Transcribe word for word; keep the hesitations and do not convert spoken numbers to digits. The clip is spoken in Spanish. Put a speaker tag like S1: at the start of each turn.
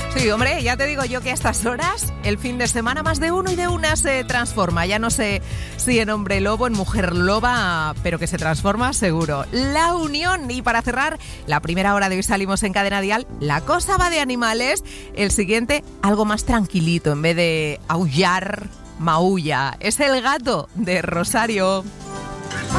S1: Sí, hombre, ya te digo yo que a estas horas el fin de semana más de uno y de una se transforma. Ya no sé si en hombre lobo, en mujer loba, pero que se transforma seguro. La unión. Y para cerrar, la primera hora de hoy salimos en Cadena Dial. La cosa va de animales. El siguiente, algo más tranquilito. En vez de aullar, maulla. Es el gato de Rosario.